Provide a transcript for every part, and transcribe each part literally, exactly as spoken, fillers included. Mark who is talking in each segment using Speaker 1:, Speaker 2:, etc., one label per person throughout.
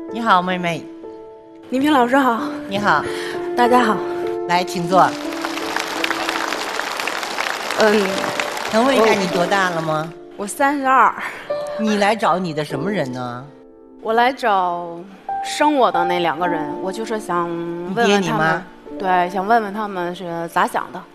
Speaker 1: 你好，妹妹。
Speaker 2: 倪萍老师好。
Speaker 1: 你好，
Speaker 2: 大家好。
Speaker 1: 来，请坐。
Speaker 2: 嗯，
Speaker 1: 能问一下你多大了吗？
Speaker 2: 我三十二。
Speaker 1: 你来找你的什么人呢？
Speaker 2: 我来找生我的那两个人，我就是想问问他们，对，想问问他们是咋想的。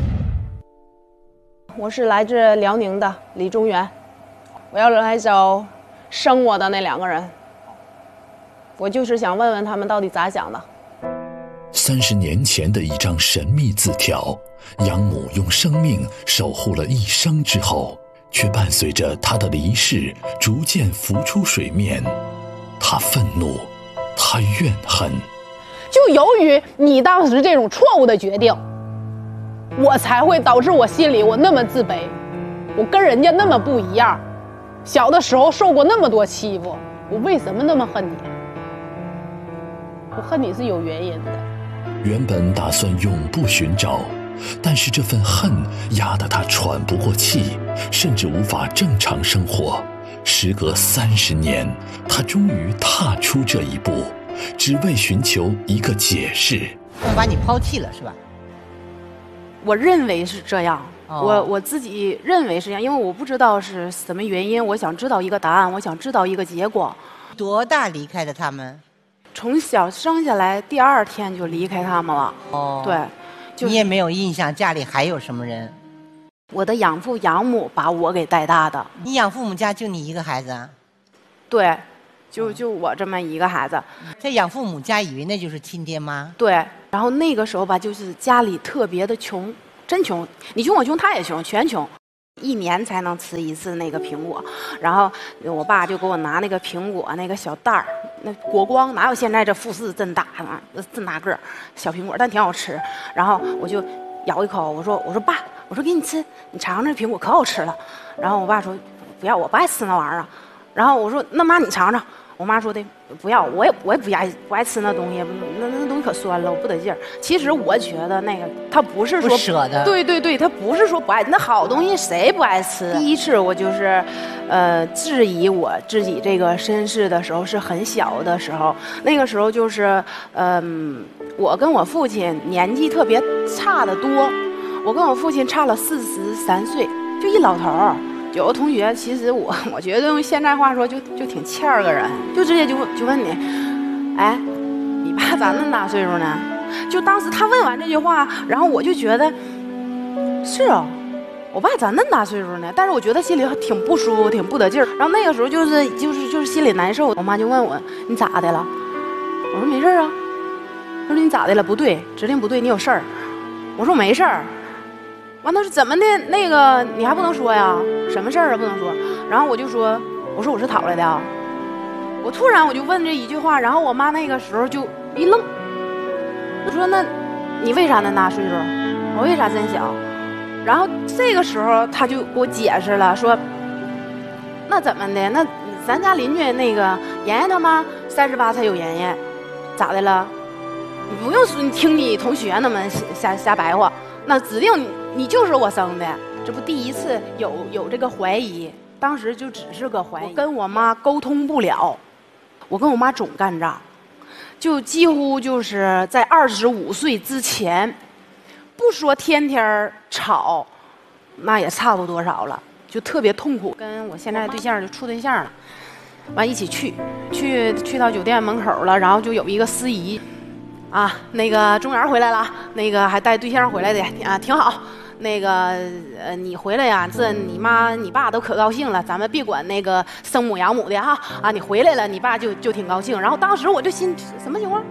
Speaker 2: 我是来自辽宁的李中原，我要来找生我的那两个人，我就是想问问他们到底咋想的。
Speaker 3: 三十年前的一张神秘字条，养母用生命守护了一生之后，却伴随着她的离世逐渐浮出水面。她愤怒，她怨恨。
Speaker 4: 就由于你当时这种错误的决定，我才会导致我心里我那么自卑，我跟人家那么不一样，小的时候受过那么多欺负，我为什么那么恨你？我恨你是有原因的。
Speaker 3: 原本打算永不寻找，但是这份恨压得他喘不过气，甚至无法正常生活。时隔三十年，他终于踏出这一步，只为寻求一个解释。
Speaker 1: 他把你抛弃了是吧？
Speaker 2: 我认为是这样，
Speaker 1: 哦、
Speaker 2: 我我自己认为是这样，因为我不知道是什么原因，我想知道一个答案，我想知道一个结果。
Speaker 1: 多大离开的他们？
Speaker 2: 从小生下来第二天就离开他们了。
Speaker 1: 哦，
Speaker 2: 对，就是、
Speaker 1: 你也没有印象家里还有什么人？
Speaker 2: 我的养父养母把我给带大的。
Speaker 1: 你养父母家就你一个孩子啊？
Speaker 2: 对，就就我这么一个孩子。
Speaker 1: 在养父母家以为那就是亲爹妈？
Speaker 2: 对，然后那个时候吧，就是家里特别的穷，真穷，你穷我穷他也穷，全穷。一年才能吃一次那个苹果，然后我爸就给我拿那个苹果那个小袋儿，那果光哪有现在这富士这么大啊，这么大个儿小苹果，但挺好吃。然后我就咬一口，我说我说爸，我说给你吃，你尝尝这苹果可好吃了。然后我爸说不要，我不爱吃那玩意儿啊。然后我说那妈你尝尝。我妈说的不要，我也我也不爱不爱吃那东西，那那东西可酸了，我不得劲儿。其实我觉得那个他不是说
Speaker 1: 不舍得，
Speaker 2: 对对对，他不是说不爱，那好东西谁不爱吃？第一次我就是，呃，质疑我自己这个身世的时候是很小的时候，那个时候就是，嗯、呃，我跟我父亲年纪特别差得多，我跟我父亲差了四十三岁，就一老头儿。有个同学，其实我我觉得用现在话说就就挺欠儿个人，就直接就就问你，哎，你爸咋那么大岁数呢？就当时他问完这句话，然后我就觉得，是啊，我爸咋那么大岁数呢？但是我觉得心里挺不舒服，挺不得劲儿。然后那个时候就是就是就是心里难受，我妈就问我你咋的了？我说没事啊。她说你咋的了？不对，指定不对，你有事儿。我说没事儿。完他说怎么的？那个你还不能说呀？什么事儿啊？不能说。然后我就说，我说我是讨来的啊。我突然我就问这一句话，然后我妈那个时候就一愣。我说那，你为啥那么大岁数？我为啥真小？然后这个时候他就给我解释了，说，那怎么的？那咱家邻居那个妍妍他妈三十八才有妍妍，咋的了？你不用说，你听你同学那么瞎瞎白话，那指定你。你就是我生的，这不第一次有有这个怀疑，当时就只是个怀疑，我跟我妈沟通不了，我跟我妈总干仗，就几乎就是在二十五岁之前，不说天天吵，那也差不多少了，就特别痛苦。跟我现在对象就处对象了，完一起去，去去到酒店门口了，然后就有一个司仪，啊，那个中原回来了，那个还带对象回来的啊，挺好。那个呃，你回来呀，这你妈你爸都可高兴了，咱们别管那个生母养母的哈啊，你回来了，你爸就就挺高兴。然后当时我就心什么情况？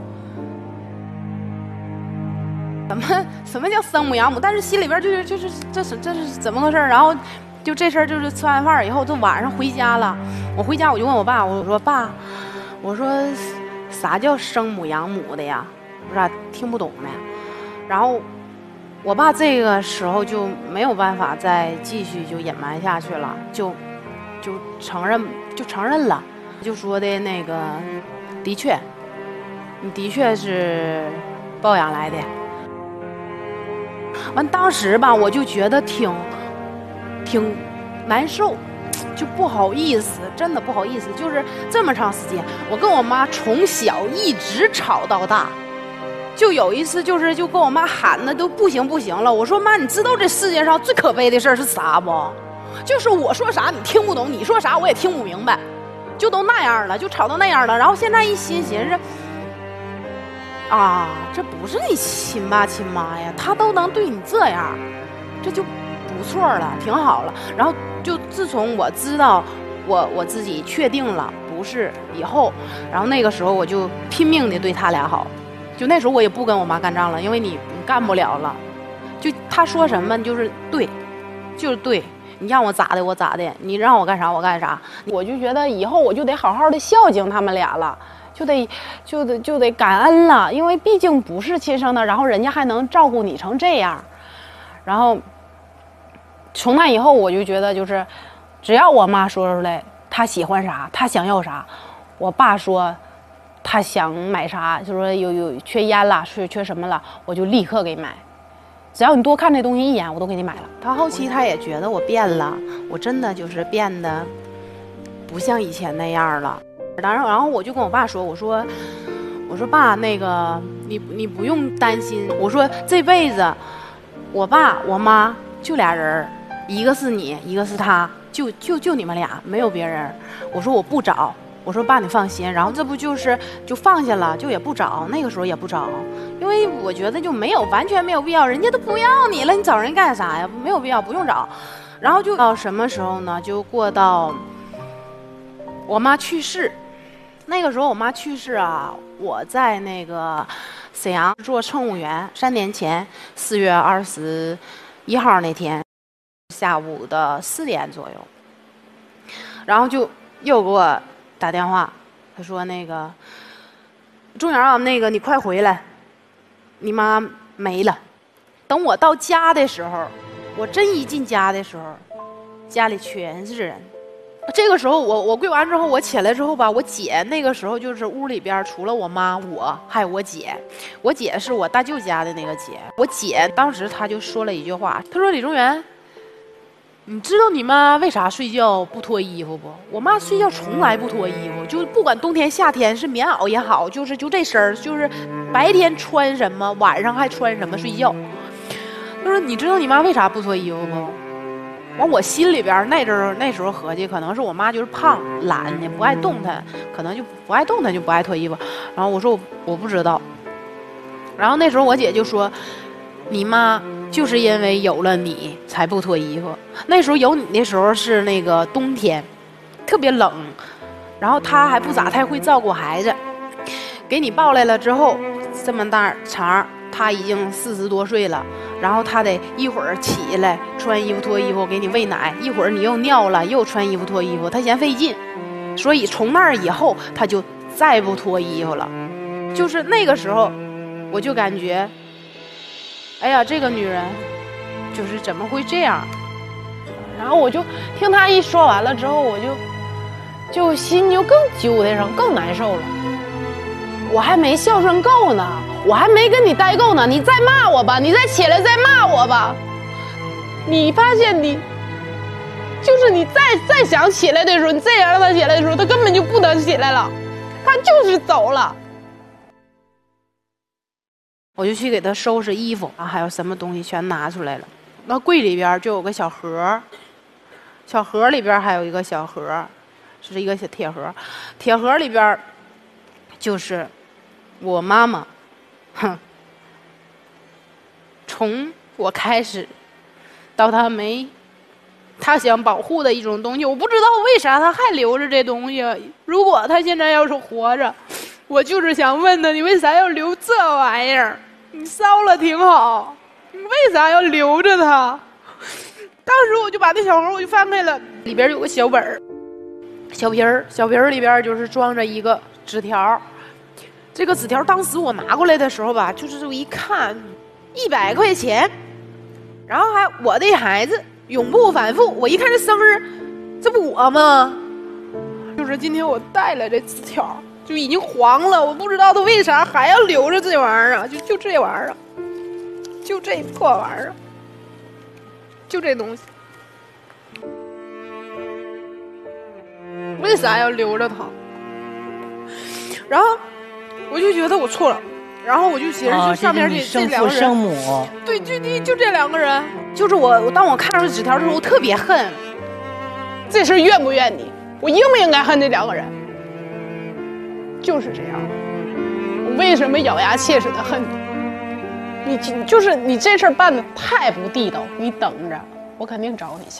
Speaker 2: 怎么什么叫生母养母？但是心里边就是就是这是这是怎么回事？然后就这事儿就是吃完饭以后，就晚上回家了。我回家我就问我爸，我说爸，我说啥叫生母养母的呀？我咋听不懂呢？然后。我爸这个时候就没有办法再继续就隐瞒下去了，就就承认就承认了，就说的那个的确，你的确是抱养来的。完当时吧，我就觉得挺挺难受， 就不好意思，真的不好意思，就是这么长时间，我跟我妈从小一直吵到大。就有一次，就是就跟我妈喊的都不行不行了。我说妈，你知道这世界上最可悲的事儿是啥不？就是我说啥你听不懂，你说啥我也听不明白，就都那样了，就吵到那样了。然后现在一心寻思，啊，这不是你亲爸亲妈呀，他都能对你这样，这就不错了，挺好了。然后就自从我知道我我自己确定了不是以后，然后那个时候我就拼命的对他俩好。就那时候我也不跟我妈干仗了，因为你你干不了了。就他说什么就是对，就是对。你让我咋的我咋的，你让我干啥我干啥。我就觉得以后我就得好好的孝敬他们俩了，就得就得就得感恩了，因为毕竟不是亲生的，然后人家还能照顾你成这样。然后从那以后我就觉得就是只要我妈说出来她喜欢啥她想要啥，我爸说他想买啥，就说有有缺烟了，缺缺什么了，我就立刻给买。只要你多看这东西一眼，我都给你买了。他后期他也觉得我变了，我真的就是变得不像以前那样了。当然，然后我就跟我爸说，我说我说爸，那个你你不用担心，我说这辈子我爸我妈就俩人，一个是你，一个是他，就就就你们俩，没有别人。我说我不找。我说爸你放心，然后这不就是就放下了，就也不找，那个时候也不找，因为我觉得就没有完全没有必要，人家都不要你了，你找人干啥呀？没有必要，不用找。然后就到什么时候呢？就过到我妈去世，那个时候我妈去世啊，我在那个沈阳做乘务员，三年前四月二十一号那天下午的四点左右，然后就又给我打电话，他说那个钟瑶啊，那个你快回来，你妈没了。等我到家的时候，我真一进家的时候，家里全是人。这个时候我我跪完之后，我起来之后吧，我姐那个时候就是屋里边除了我妈我还有我姐，我姐是我大舅家的那个姐。我姐当时她就说了一句话，她说李中原，你知道你妈为啥睡觉不脱衣服不？我妈睡觉从来不脱衣服，就不管冬天夏天是棉袄也好，就是就这身儿，就是白天穿什么，晚上还穿什么睡觉。她说你知道你妈为啥不脱衣服不？完我心里边那阵儿那时候合计，可能是我妈就是胖懒的不爱动弹，可能就不爱动弹就不爱脱衣服。然后我说我我不知道。然后那时候我姐就说，你妈就是因为有了你才不脱衣服。那时候有你的时候是那个冬天，特别冷，然后她还不咋太会照顾孩子，给你抱来了之后，这么大肠，她已经四十多岁了，然后她得一会儿起来穿衣服脱衣服给你喂奶，一会儿你又尿了又穿衣服脱衣服，她嫌费劲，所以从那儿以后她就再不脱衣服了。就是那个时候我就感觉，哎呀，这个女人就是怎么会这样？然后我就听她一说完了之后，我就就心就更揪的上，更难受了。我还没孝顺够呢，我还没跟你待够呢，你再骂我吧，你再起来再骂我吧。你发现你就是你再再想起来的时候，你再想让他起来的时候，他根本就不能起来了，他就是走了。我就去给他收拾衣服啊，还有什么东西全拿出来了。那柜里边就有个小盒，小盒里边还有一个小盒，是一个小铁盒，铁盒里边就是我妈妈，哼，从我开始到她没，她想保护的一种东西，我不知道为啥她还留着这东西。如果她现在要是活着，我就是想问她，你为啥要留这玩意儿？你烧了挺好，你为啥要留着它？当时我就把那小盒我就翻开了，里边有个小本儿，小瓶儿，小瓶儿里边就是装着一个纸条。这个纸条当时我拿过来的时候吧，就是这么一看，一百块钱，然后还我的孩子永不反复。我一看这生日，这不我吗？就是今天我带来这纸条。就已经黄了，我不知道他为啥还要留着这玩意儿啊！就就这玩意儿啊，就这破玩意儿，就这东西。 为啥要留着他？然后我就觉得我错了，然后我就寻思，就上面这、
Speaker 1: 哦、
Speaker 2: 这两个人，
Speaker 1: 生母，
Speaker 2: 对，就就就这两个人，就是我。当我看到纸条的时候，我特别恨。
Speaker 4: 这事怨不怨你？我应不应该恨这两个人？就是这样。我为什么咬牙切齿的恨你？你就是你这事儿办的太不地道，你等着，我肯定找你去。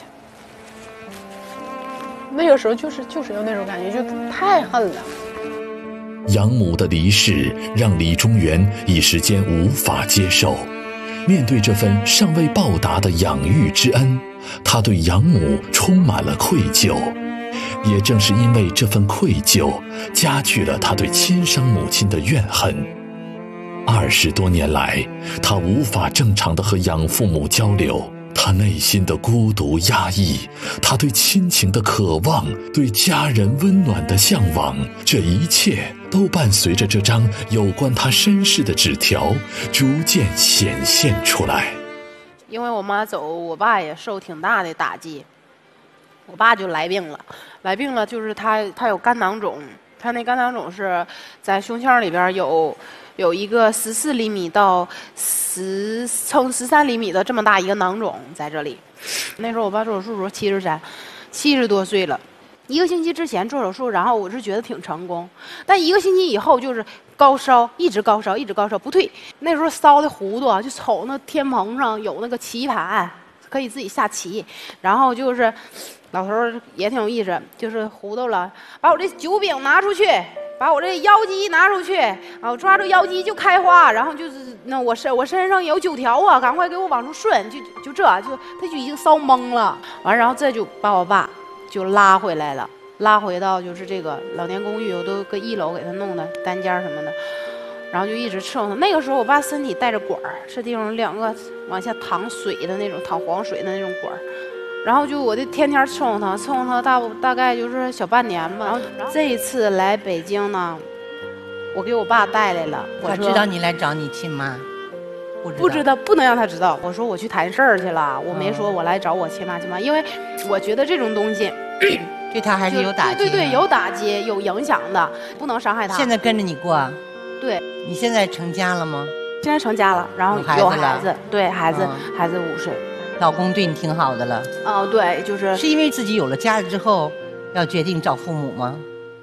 Speaker 4: 那个时候就是就是有那种感觉，就太恨了。
Speaker 3: 养母的离世让李中原一时间无法接受，面对这份尚未报答的养育之恩，他对养母充满了愧疚。也正是因为这份愧疚，加剧了他对亲生母亲的怨恨。二十多年来，他无法正常地和养父母交流，他内心的孤独压抑，他对亲情的渴望，对家人温暖的向往，这一切都伴随着这张有关他身世的纸条逐渐显现出来。
Speaker 2: 因为我妈走，我爸也受挺大的打击，我爸就来病了，来病了就是他他有肝囊肿，他那肝囊肿是在胸腔里边有有一个十四厘米到十乘十三厘米的这么大一个囊肿在这里。那时候我爸做手术的时候七十三，七十多岁了。一个星期之前做手术，然后我是觉得挺成功，但一个星期以后就是高烧，一直高烧，一直高烧不退。那时候烧的糊涂，就瞅那天棚上有那个棋盘，可以自己下棋，然后就是老头儿也挺有意思，就是糊涂了，把我这酒饼拿出去，把我这腰肌拿出去，啊，我抓住腰肌就开花，然后就是那我身我身上有九条啊，赶快给我往出顺，就就这就他就已经烧懵了，完然后这就把我爸就拉回来了，拉回到就是这个老年公寓，我都搁一楼给他弄的单间什么的，然后就一直伺候他。那个时候我爸身体带着管儿，这地方有两个往下淌水的那种，淌黄水的那种管儿。然后就我就天天伺候他，伺候他大大概就是小半年吧。然后这一次来北京呢，我给我爸带来了。我
Speaker 1: 他知道你来找你亲妈？不知道，
Speaker 2: 不知道，不能让他知道。我说我去谈事儿去了，我没说我来找我亲妈亲妈，因为我觉得这种东西
Speaker 1: 对他还是有打击。
Speaker 2: 对对对，有打击，有影响的，不能伤害他。
Speaker 1: 现在跟着你过？
Speaker 2: 对。
Speaker 1: 你现在成家了吗？
Speaker 2: 现在成家了，然后有孩子，对孩子，
Speaker 1: 嗯、
Speaker 2: 孩子五岁。
Speaker 1: 老公对你挺好的了。
Speaker 2: 哦，对，就是
Speaker 1: 是因为自己有了家了之后，要决定找父母吗？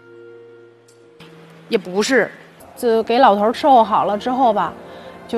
Speaker 2: 也不是，
Speaker 4: 就给老头伺候好了之后吧，就是，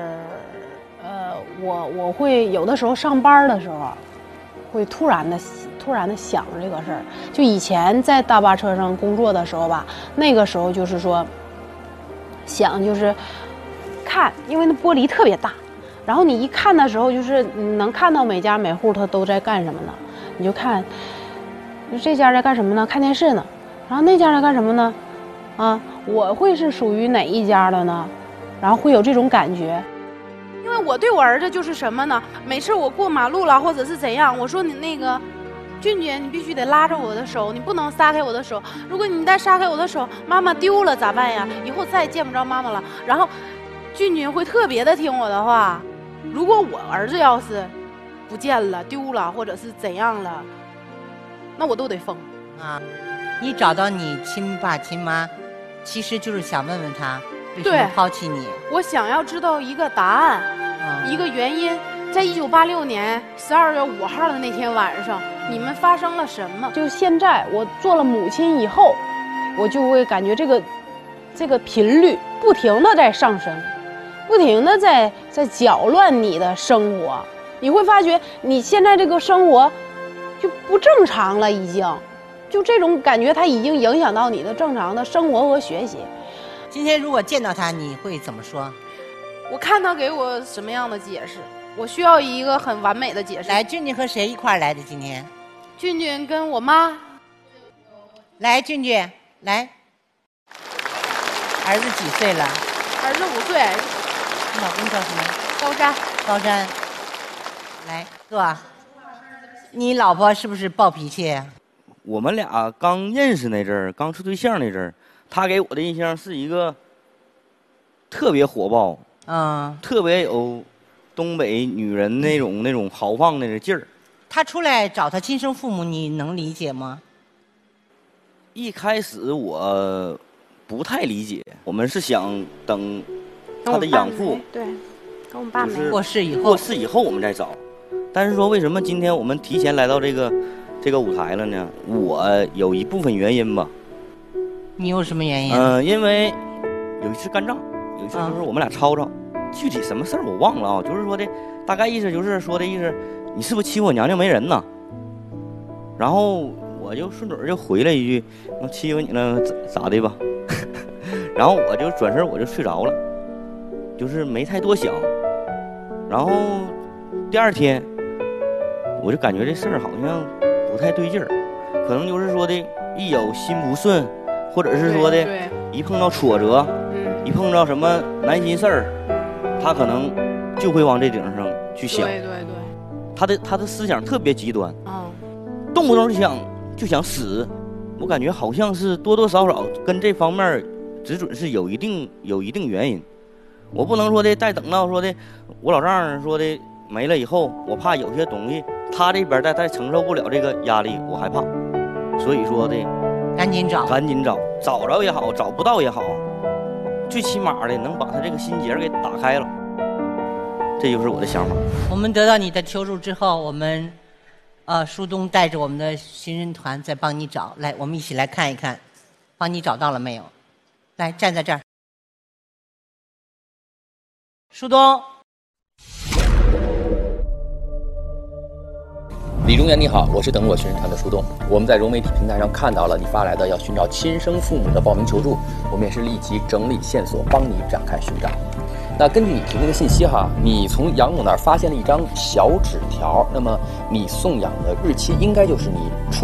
Speaker 4: 呃，我我会有的时候上班的时候，会突然的突然的想这个事儿。就以前在大巴车上工作的时候吧，那个时候就是说，想就是看，因为那玻璃特别大。然后你一看的时候，就是能看到每家每户他都在干什么呢？你就看，这家在干什么呢？看电视呢。然后那家在干什么呢？啊，我会是属于哪一家的呢？然后会有这种感觉。
Speaker 2: 因为我对我儿子就是什么呢？每次我过马路了或者是怎样，我说你那个俊俊，你必须得拉着我的手，你不能撒开我的手。如果你再撒开我的手，妈妈丢了咋办呀？以后再也见不着妈妈了。然后俊俊会特别的听我的话。如果我儿子要是不见了、丢了，或者是怎样了，那我都得疯
Speaker 1: 啊！你找到你亲爸亲妈，其实就是想问问他为什么抛弃你。
Speaker 2: 我想要知道一个答案，嗯、一个原因。在一九八六年十二月五号的那天晚上，你们发生了什么？
Speaker 4: 就现在我做了母亲以后，我就会感觉这个这个频率不停的在上升。不停的在在搅乱你的生活，你会发觉你现在这个生活就不正常了，已经，就这种感觉，它已经影响到你的正常的生活和学习。
Speaker 1: 今天如果见到他，你会怎么说？
Speaker 2: 我看他给我什么样的解释，我需要一个很完美的解释。
Speaker 1: 来，俊俊和谁一块儿来的？今天，
Speaker 2: 俊俊跟我妈。
Speaker 1: 来，俊俊，来，儿子几岁了？
Speaker 2: 儿子五岁。
Speaker 1: 你老公叫什么？
Speaker 2: 高山。
Speaker 1: 高山，来，哥，你老婆是不是暴脾气？
Speaker 5: 我们俩刚认识那阵儿，刚处对象那阵儿，她给我的印象是一个特别火爆，嗯，特别有东北女人那种、嗯、那种豪放的劲儿。
Speaker 1: 她出来找她亲生父母，你能理解吗？
Speaker 5: 一开始我不太理解，我们是想等他的养父
Speaker 2: 对，跟我们爸没
Speaker 1: 过世以后，
Speaker 5: 过世以后我们再找。但是说为什么今天我们提前来到这个这个舞台了呢？我有一部分原因吧。
Speaker 1: 你有什么原因？
Speaker 5: 嗯、呃，因为有一次干仗，有一次就是我们俩吵吵，嗯、具体什么事儿我忘了啊，就是说的大概意思就是说的意思，你是不是欺负我娘娘没人呢？然后我就顺嘴就回了一句，我欺负你了咋咋的吧？然后我就转身我就睡着了，就是没太多想。然后第二天我就感觉这事儿好像不太对劲儿，可能就是说的一有心不顺。或者是说的，一碰到挫折，一碰到什么难心事儿，他可能就会往这顶上去想。
Speaker 2: 对对对，
Speaker 5: 他的他的思想特别极端，
Speaker 2: 嗯，
Speaker 5: 动不动就想就想死。我感觉好像是多多少少跟这方面只准是有一定有一定原因。我不能说的再等到说的我老丈人说的没了以后，我怕有些东西他这边再再承受不了这个压力，我害怕。所以说的。
Speaker 1: 赶紧找，
Speaker 5: 赶紧找，找着也好，找不到也好，最起码的能把他这个心结给打开了，这就是我的想法。
Speaker 1: 我们得到你的求助之后，我们，呃，舒东带着我们的寻人团在帮你找，来，我们一起来看一看，帮你找到了没有？来，站在这儿，舒东。
Speaker 6: 李中原你好，我是等我寻人团的舒东。我们在融媒体平台上看到了你发来的要寻找亲生父母的报名求助，我们也是立即整理线索，帮你展开寻找。那根据你提供的信息哈，你从养母那儿发现了一张小纸条，那么你送养的日期应该就是你出